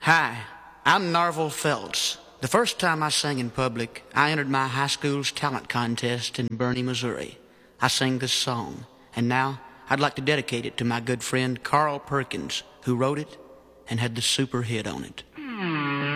Hi, I'm Narvel Felts. The first time I sang in public, I entered my high school's talent contest in Burney, Missouri. I sang this song, and now I'd like to dedicate it to my good friend Carl Perkins, who wrote it and had the super hit on it.